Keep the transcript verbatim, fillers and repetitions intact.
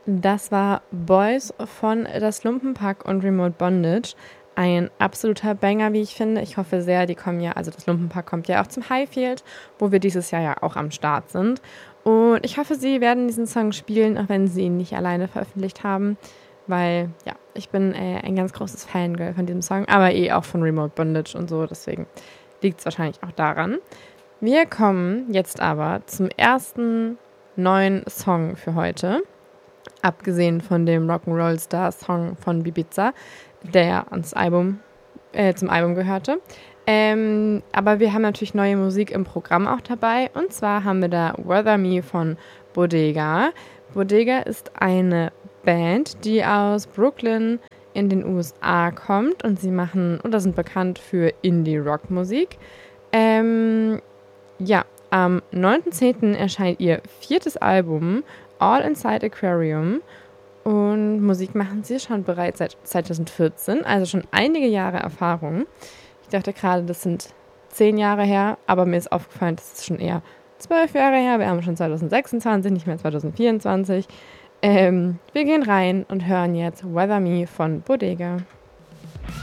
Das war Boys von Das Lumpenpack und Remote Bondage. Ein absoluter Banger, wie ich finde. Ich hoffe sehr, die kommen ja, also das Lumpenpack kommt ja auch zum Highfield, wo wir dieses Jahr ja auch am Start sind. Und ich hoffe, sie werden diesen Song spielen, auch wenn sie ihn nicht alleine veröffentlicht haben. Weil, ja, ich bin äh, ein ganz großes Fangirl von diesem Song, aber eh auch von Remote Bondage und so. Deswegen liegt es wahrscheinlich auch daran. Wir kommen jetzt aber zum ersten neuen Song für heute. Abgesehen von dem Rock'n'Roll Star Song von Ibiza, der ja ans Album, äh, zum Album gehörte. Ähm, aber wir haben natürlich neue Musik im Programm auch dabei. Und zwar haben wir da Weather Me von Bodega. Bodega ist eine Band, die aus Brooklyn in den U S A kommt. Und sie machen oder sind bekannt für Indie-Rock-Musik. Ähm, ja, am neunten zehnten erscheint ihr viertes Album All Inside Aquarium und Musik machen sie schon bereits seit zwanzig vierzehn, also schon einige Jahre Erfahrung. Ich dachte gerade, das sind zehn Jahre her, aber mir ist aufgefallen, das ist schon eher zwölf Jahre her. Wir haben schon zwanzig sechsundzwanzig, nicht mehr zwanzig vierundzwanzig. Ähm, wir gehen rein und hören jetzt Weather Me von Bodega.